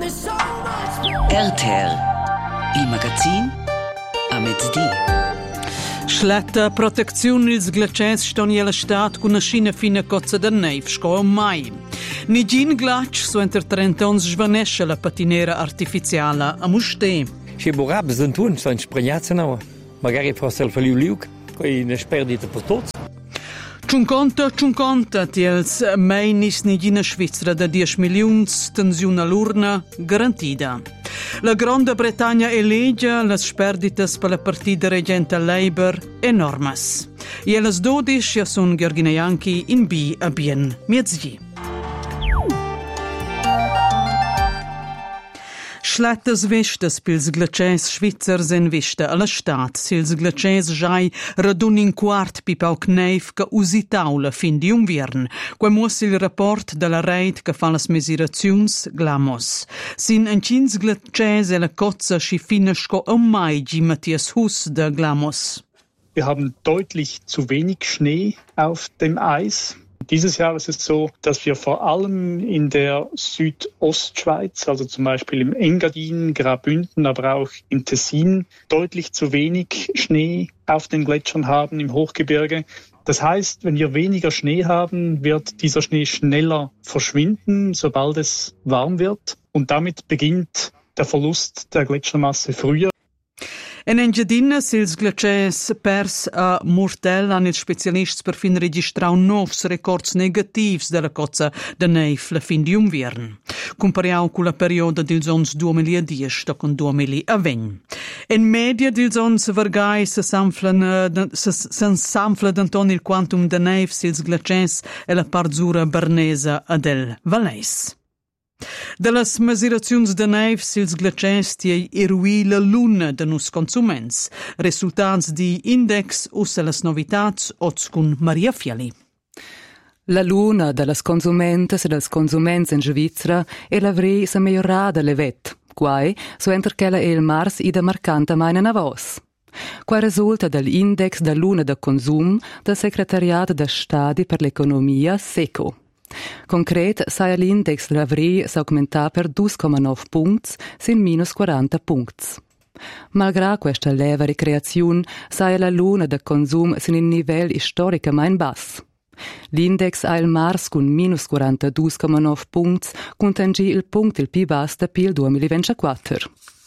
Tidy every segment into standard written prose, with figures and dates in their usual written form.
RTR, il magazin a mezzodì. Schletta protezione ils glaciers ston jela stat con una scina fina cozza da neve sco mai. Nigin glac su enter 30 ans svanesce la patinera artificiale a Muste. Se borab zentun sono spregnazza no. Magari fosse il liuk, poi ne sperdite per tutti. 50 tiels mainis nigina Svizzera da 10 milioni tensione all'urna garantita. La Grande Bretagna elegge le sperdites per la partita reggente Labour enormes. E alle 12 sono gheorghineanchi in B a bien mezzì. Schlettes vistes pils glaciers Svizzers in vista alla stat, sils glaciers giai radun in quart pipau kneif ca usi taula fin di unviern, qua muos il rapport della reit che fa las misuraziuns glamos. Sin encins glaciers e la cozza schi finesco mai gi Matthias Hus de glamos. Wir haben deutlich zu wenig Schnee auf dem Eis. Dieses Jahr ist es so, dass wir vor allem in der Südostschweiz, also zum Beispiel im Engadin, Graubünden, aber auch im Tessin, deutlich zu wenig Schnee auf den Gletschern haben im Hochgebirge. Das heißt, wenn wir weniger Schnee haben, wird dieser Schnee schneller verschwinden, sobald es warm wird. Und damit beginnt der Verlust der Gletschermasse früher. En Engadina, sils glaciers pers a Murtel han ils specialists per fin registrau novs records negativs della cozza de neif la fin di unviern. Compariau con la perioda dils ons 2010 to con 2020. En media dils ons vargai s'ensanfla d'anton il quantum de neif sils glaciers e la parzura bernesa adel Valais. Dallas misuraziuns de neve sils glaciers tiei erui la luna de nus consuments, resultats di index ussa las novitats oz cun Maria Fiali. La luna dallas consumentes e dels consuments in Svizzera e l'avrei sa migliorada levet, quai so enter chela e il mars ida marcanta maina navos. Qua resulta dall'index da luna da consum del Secretariat da Stadi per l'Economia SECO. Concret, saia l'index dell'avril s'augmenta per 2,9 punts, sin minus 40 punts. Malgrado questa leva ricreazione, saia la luna da consum sin in livello storicamente basso. L'index ha il mars con minus 42,9 punts, contangi il punto il più basso da il 2024.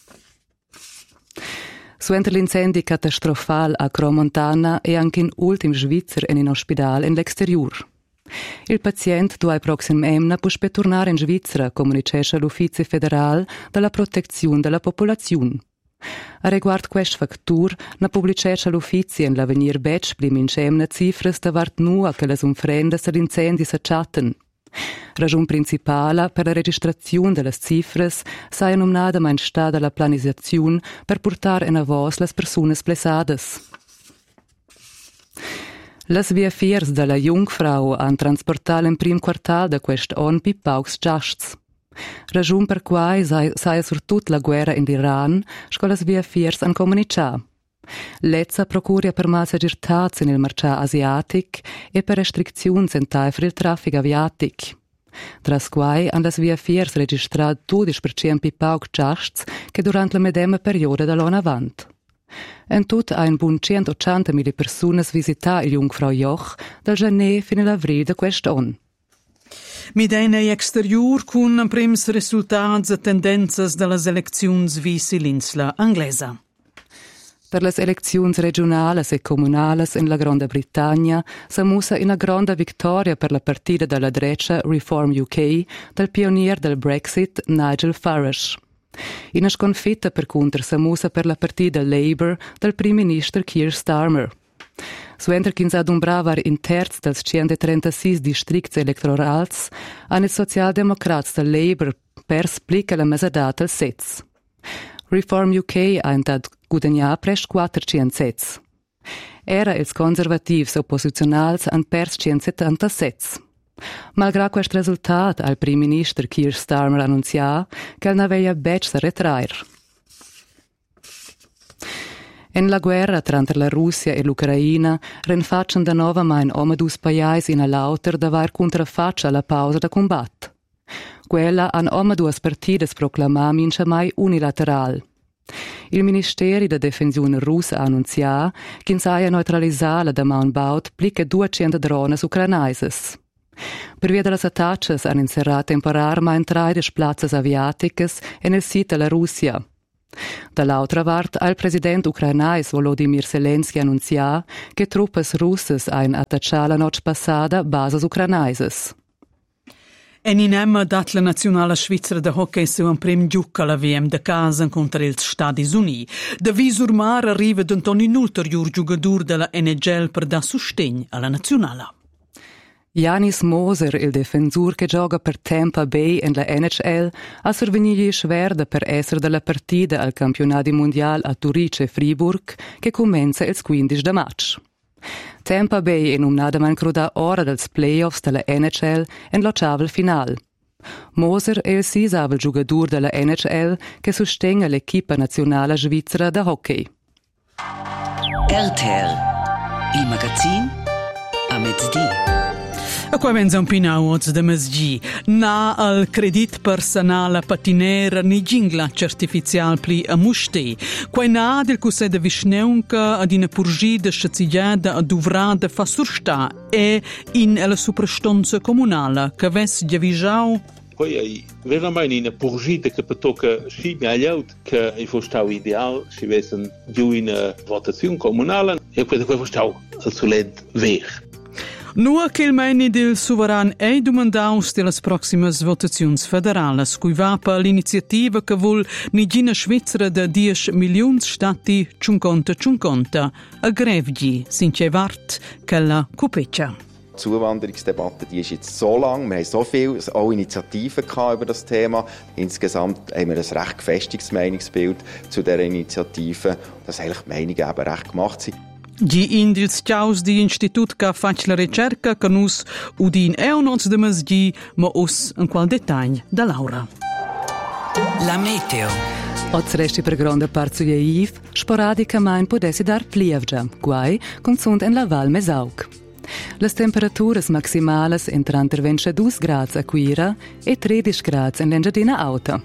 Suenter l'incendi catastrofal a Cromontana e anche in ultim Svizzera e in ospedale in l'exterior. Il paziente due proximemna può tornare in Svizzera, comunicește l'Ufficio Federal della Protezione della Popolazione. A riguardo questo factor, na pubblicește l'Ufficio in l'avenir bec plim incemna cifras davart nua che le umfrendas dell'incendi s'acciatten. Ragione principale per la registrazione delle cifras saia nomnada in sta della planizzazione per portare in avos le persone splessadas. Las viafiers della Jungfrau han transportato in prim quartal da quest'anno pi paucs giasts. Ragione per quai saia surtut la guerra in Iran, sco las viafiers han comunicà. Lezza procuria per massa girtats in il marcià asiatic e per restrizioni in taifri il traffico aviatic. Tras quai han las viafiers registrat 12% pi pauc giasts che durante la medema perioda dall'anno avant. En tut ein bun 180.000 personas visità il Jungfrau Joch dal janer fino all'avril de quest'anno. Midena exterior con prims resultats e tendenze delle elezioni visi l'insula inglesa. Per le elezioni regionali e comunali in la Grande Bretagna s'amusa una grande vittoria per la partita della Drecha Reform UK del pionier del Brexit Nigel Farage. In una sconfitta per contro s'amusa per la partita Labour del primo ministro Keir Starmer. Suenter che s'adumbrava in terz dels 136 districts elettorals, hanno i socialdemocrats del Labour pers plica la mesadata al sez. Reform UK ha intat guadagnar pres 400 sez. Era ils conservativs opposizionals han pers 170 sez. Malgrado questo risultato, il primo ministro Keir Starmer annunziò che non aveva bec da retrair. In la guerra tra la Russia e l'Ucraina rinfacciano da nuovo mai omedus paesi in lauter da var contraffaccia alla pausa da combatto. quella han oma duas partidas proclamà mincha mai unilateral. Il Ministeri de Defensione russa ha annunziato che saia neutralizzare da Mountbaut plica 200 drones ucranaises. Per via delle attacche hanno inserrato temporarmente entrare le piazze aviatiche e nel sito della Russia. Dall'altra parte, il presidente ucrainese Volodymyr Zelensky annunziato che truppe russe hanno attaccato la notte passata bases ucranaises. En in dat la nazionale svizzera de hockey su un prim giuc alla VM de casa contro ils Stati Uniti. De Visurmar arriva d'Antoni un ulterior giocatore della NHL per da sostegno alla nazionale. Janis Moser, il difensor che gioca per Tampa Bay in la NHL, ha sorvenuto schwer per essere della partita al campionato mondiale a Zuriich e Fribourg che comincia il 15 maggio. Tampa Bay è nominata mancruda ora dels playoffs della NHL in l'ottava finale. Moser è il sisabel giocatore della NHL che sostiene l'equipa nazionale svizzera da hockey. RTL, il magazine a mezzodì. E qua venza un pinauoz de mesgi. Na al credit personale patinera ni gingla certificial pli a muste. Quai na del cusè de Vischneunca ad ina purgida sciazigliada a duvrada fa sursta e in la suprastonza comunale che ves giavigiau. Poi è veramente una purgita che tocca sì meglio che il fostato ideale si vede giù in votazione comunale e quello che fostato al soled ver. Nur che il meni del soveran è domandaus delle prossime votazioni federali, cui va per l'iniziativa che vuol nigina svizzera de 10 milioni stati 50-50. A grevgi, since vart che la cupeccia. Die Zuwanderungsdebatte, die ist jetzt so lang, wir haben so viele auch Initiativen über das Thema. Insgesamt haben wir ein recht gefestigtes Meinungsbild zu dieser Initiative, dass eigentlich die Meinungen eben recht gemacht sind. Gli indils ciaus di institut che fa la ricerca che nus udin è un ons de mesgi, ma us in qual dettagl da Laura. La meteo. Oz resti per grande parte suieiv, sporadicamente potessi dar plievgia, guai con sunt en la Val Mesaug. Le temperaturas maximales entran tra 22 gradi a Quira e 13 gradi in l'Engiadina Alta.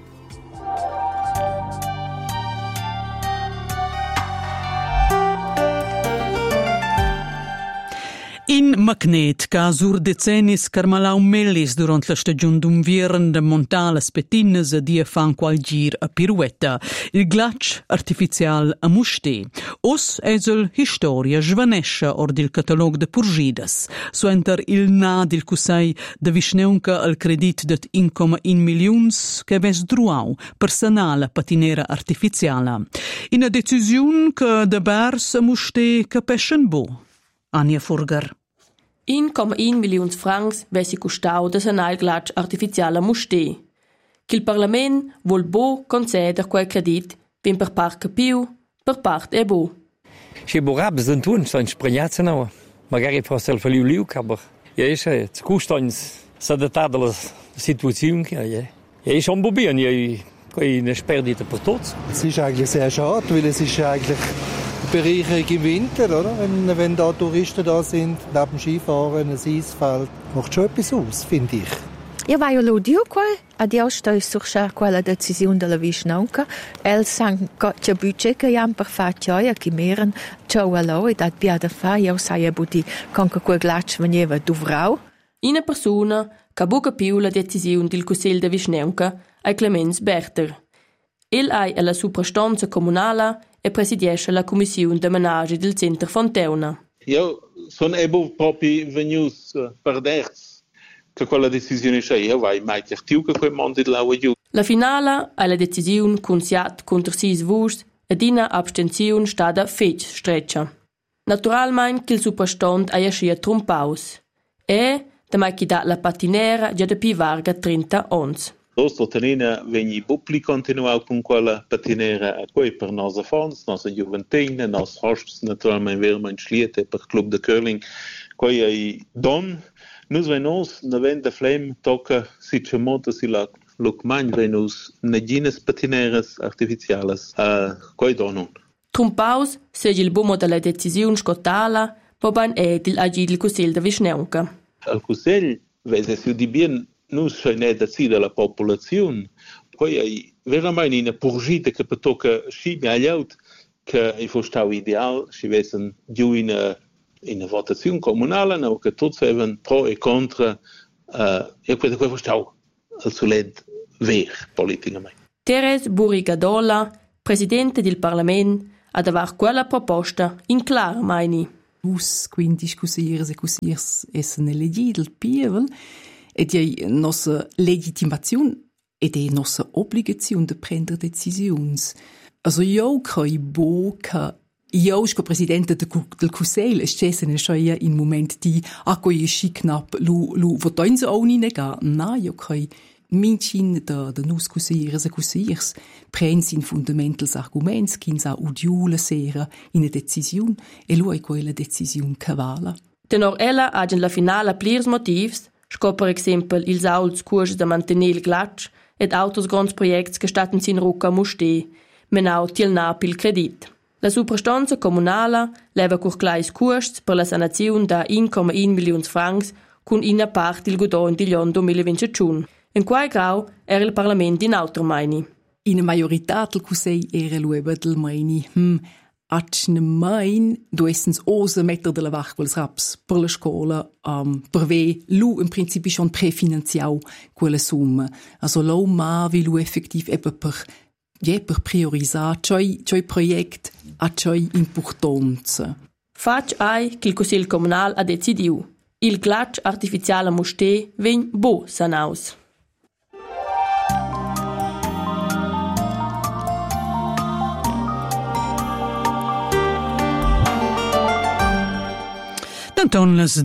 In Magnet, ca sur decennis carmalau mellis durant la stagione d'unviern de montale spettinnes a dia fan qual gir a piruetta. Il glac artificial a muste. Os esel historia jvanescia or dil catalog de purgidas. Suenter il na dil cusei de Vischneunca al credit det 1,1 milions che ves druau personale patinera artificiala. In a decisiun che de bers a muste capeschen bo. Anja Furger. 1,1 milions francs vessi custau da sanal glac artificiala muste. Che il Parlament vuol bo conceder quel credit, vin per part capiu, per part e bo. Se borabes den tun, so spregnazza no. Magari fosse il faliu liuc, aber ja is het custons s'adattare alla situazione che ja. Ja is un probieren, ja eine Sperdite per tots. Es ist eigentlich sehr schade, weil es ist eigentlich Bereicherung im Winter, oder? Wenn da Touristen da sind, neben dem Skifahren, ein Eisfeld, macht schon etwas aus, finde ich. Io voglio lo dire qua, adesso sto su quella decisione della Vischneunca. El sang che budget che hanno per fare gioia che meren ciao allo e dat biada fa io sai buti con quel glac veniva duvrau. Una persona che buca più la decisione del Consiglio de Vischneunca è Clemens Berter. Il è alla suprastanza comunale e presidiesce la commissione de menage del centro Fonteuna. Io sono proprio venuto per derz che quella decisione c'è. Io vai mai certo che quel mondo la aiuta. La finale è la decisione con 7 contro 6 voci ed una abstenzione stata fece streccia. Naturalmente che il suprastand è ascia trompaus. E da mai chi dà la patinera già da più varga 30 ons. Nostra tenina vegni bupli continuau con quella patinera a quei per nostra fons, nostra giuventina, nostra hosts naturalmente veramente schliete per club de curling. Quei ai don, nus venos na venda flem tocca si chemota si la lucmagn venus negines patineras artificiales a quei donun. Trumpaus segi il bumo della decisione scottala, po ban edil agi il Consiglio de Vischneunca. Al Consiglio vese si di bien non c'è né da sì della popolazione, poi è veramente una purgita che tocca sì agli altri, che è stato ideale, se avessero giù in una votazione comunale, no, che tutti avevano pro e contro, e questo è stato il solito vero politicamente. Teres Burrigadola, presidente del Parlamento, ha davanti quella proposta in clara meini. Us quindi discussiers essen elegit il pievel e die nostra legitimazione e die nostra obbligazione de prendere decisions. Also io kai bo ka io sco presidente del Consiglio stessen schon in moment di acoi schiknap lu votains auch nie nega na io kai mincin da nus cusiers prens in fundamentals arguments kinsa udiula sera in a decisiun e lui quella decisiun cavala. Tenor ella ha la finale plirs motivs, sco per exempel ils auls curs da mantenir il glatsch ed autos grands projects che statten sin rucca muste, menau til napil credit. La suprastanza comunala leva curclais curs per la sanazione da 1,1 milions francs con ina part il godon di l'anno 2021. In quai grau era il Parlamento in automaini. In a majorità del Consiglio era l'ueba del meini. Acne mein duessens osa metter della vach quels raps per la scola per ve lu in principio schon prefinanziau quella summa. Also lo ma vi lu effektiv per priorisar cioi projekt a cioi importanza. Fac ai che il Consiglio Comunale ha decidiu. Il glatsch artificiale muste ven bo sanaus. Antonles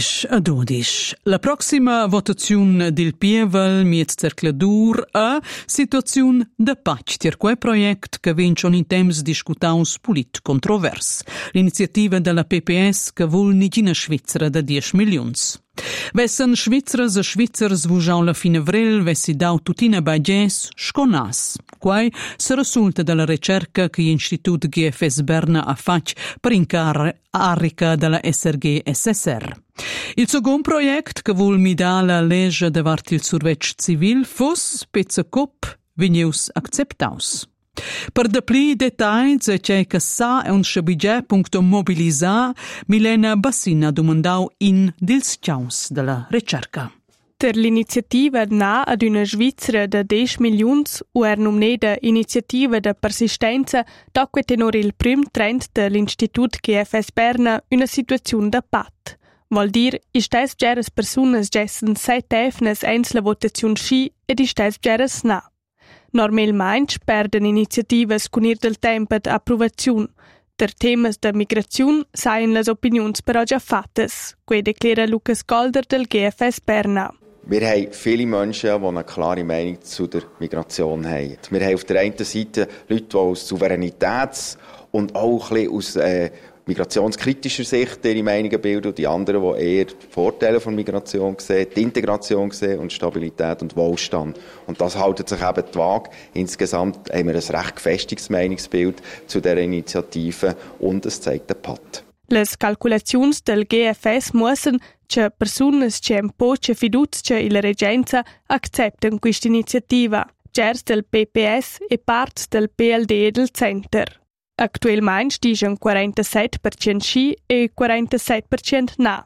12. La prossima votazione del Pievel miet cercladur a situazione de pace tier quel project che vincion in temps discutaus polit controvers. L'iniziativa della PPS che vuol nigina Svizzera da 10 milions. Vessen Svizzeras e Svizzers vujan la fine avril vessi dau tutina bagés sconas. Quai se resulta dalla ricerca che l'Istitut GFS Berna ha fatto per incarica della SRG SSR. Il secondo project che vuol midare la legge davart il survetsch civil fos pezza cop vegnius acceptaus. Per de pli detalls e c'è che sa è un schabiget.mobilisa Milena Bassina domandau in dils chaus della ricerca. Per l'iniziativa na ad una Svizzera de 10 milions u nomneda iniziativa de persistenza docque tenor il prim trend de l'Institut GFS Berna una situazione da pat. Vol dir, istes geres personas gessen 7 efnes ens la votazione sci ed istes geres na. Normalmente perden iniziativas con ir del tempo de approvazione. Der temas de migrazione saien las opinions però già fattas, que declara Lucas Golder del GFS Berna. Wir haben viele Menschen, die eine klare Meinung zu der Migration haben. Wir haben auf der einen Seite Leute, die aus Souveränitäts- und auch ein bisschen aus migrationskritischer Sicht ihre Meinungen bilden und die anderen, die eher die Vorteile von Migration sehen, die Integration sehen und Stabilität und Wohlstand. Und das hält sich eben die Waage. Insgesamt haben wir ein recht gefestigtes Meinungsbild zu dieser Initiative und es zeigt den Patt. Les calculazions del GFS muossen che personas che un po' che fiducia in la regenza acceptan questa iniziativa, gers del PPS e parts del PLD e del Center. Actualmente stigen 47% sì e 47% na.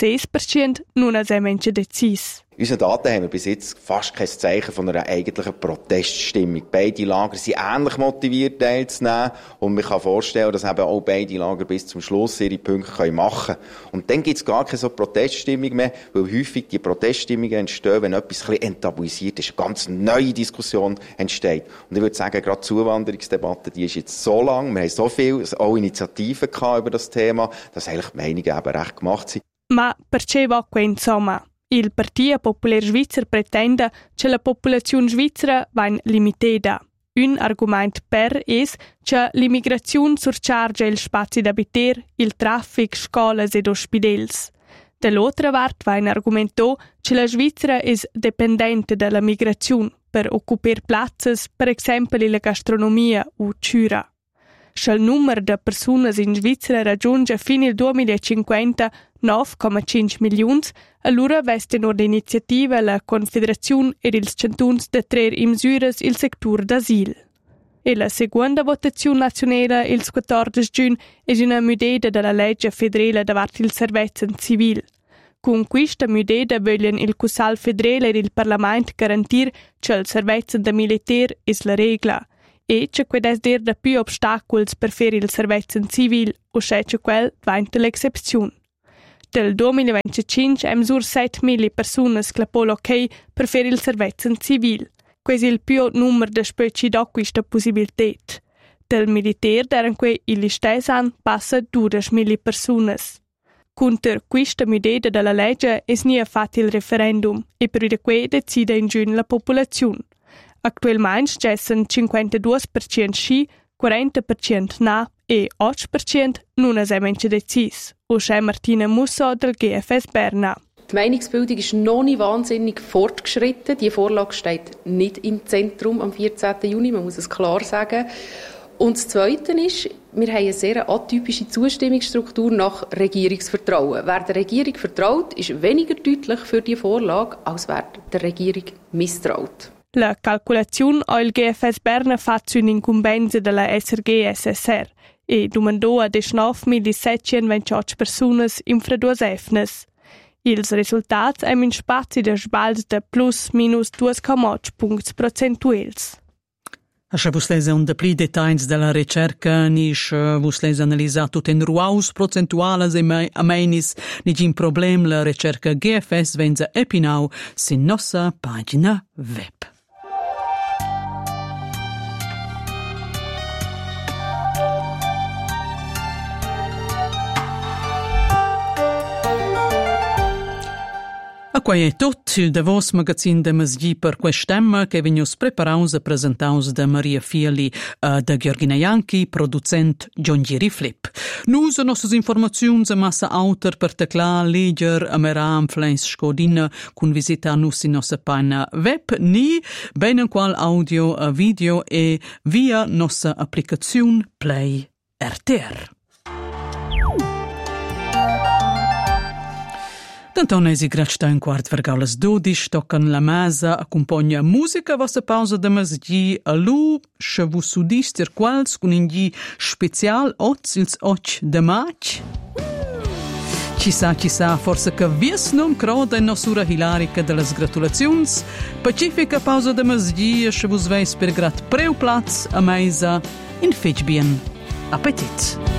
6% non ha semence decis. In unseren Daten haben wir bis jetzt fast kein Zeichen von einer eigentlichen Proteststimmung. Beide Lager sind ähnlich motiviert, teilzunehmen. Und man kann vorstellen, dass eben auch beide Lager bis zum Schluss ihre Punkte machen können. Und dann gibt es gar keine so Proteststimmung mehr, weil häufig die Proteststimmungen entstehen, wenn etwas ein bisschen enttabuisiert ist, eine ganz neue Diskussion entsteht. Und ich würde sagen, gerade die Zuwanderungsdebatte, die ist jetzt so lang, wir haben so viele auch Initiativen gehabt über das Thema, dass eigentlich die Meinungen eben recht gemacht sind. Ma perché va qua insomma? Il Partito Popolare Svizzer pretende che la popolazione svizzera va limitata. Un argument per es che l'immigrazione surchargia il spazio d'abiter, il traffic, scolas ed ospedels. Dall'altra parte va un argumento che la Svizzera è dipendente dalla migrazione per occupare plazzas, per esempio la gastronomia o cura. Se il numero di persone in Svizzera raggiunge fino al 2050 9,5 milions, allura veste nur l'iniziativa la Confederazione ed ils cantuns de trer in misures il sector d'asil. E la seconda votazione nazionale il 14 giugno è una mudeda della legge federale davanti il servizio civile. Con questa mudeda vogliono il Cussal federale ed il Parlamento garantire che il servizio da militare è la regola e che quede der da più ostacoli per fare il servizio civile o che quel diventa l'excepzione. Del 2025 hem sur 7.000 persone sclapolo ok per fare il servizio civile. Questo è il più numero di specie da questa possibilità. Del militare erano qui il stesso anno passa 12.000 persone. Contro questa medida della legge è nie fatto il referendum e per di cui decide in giugno la popolazione. Attualmente gessen 52% sì, 40% no e 8% non è semplice deciso. O c'è Martina Musso del GFS Berna. Die Meinungsbildung ist noch nicht wahnsinnig fortgeschritten. Die Vorlage steht nicht im Zentrum am 14. Juni, man muss es klar sagen. Und das Zweite ist, wir haben eine sehr atypische Zustimmungsstruktur nach Regierungsvertrauen. Wer der Regierung vertraut, ist weniger deutlich für die Vorlage, als wer der Regierung misstraut. La calcolazione al GFS Berna fa su un'incumbenza della SRG-SSR e domandò a 19.728 persone in fra due efnes. Ils risultats hem in spazi de sbalz de plus minus 2,8 punts procentuels. Așa vos lese un de pli detalls della ricerca, nisch vos lese analizzat tut en ruaus procentualas e amenis nigin problem la ricerca GFS venza epinau sin nossa pagina web. A quai è tot il Davos magazin de Masghi per quest'emma che vegnos preparaus e presentaus da Maria Fiali da Georgina Janchi, producent John Giri Flip. Nus a nostras informaziuns a massa autor per tecla, leger, a meram, flens, scodina, con visita a nus in nostra pagina web, ni bene qual audio, video e via nostra applicazione Play RTR. D'Antonesi gracta un quart vergaulas 12, tocan la masa, accompagna musica vostra pausa de masghi a lu, se vus sudistir quals con un ghi special oz ils och de maig. Ci sa, forse che vies non croda in nostura hilarica de las gratulazions, pacifica pausa de masghi, se vus veis per grat preu plats a meisa, in fetch bien appetit.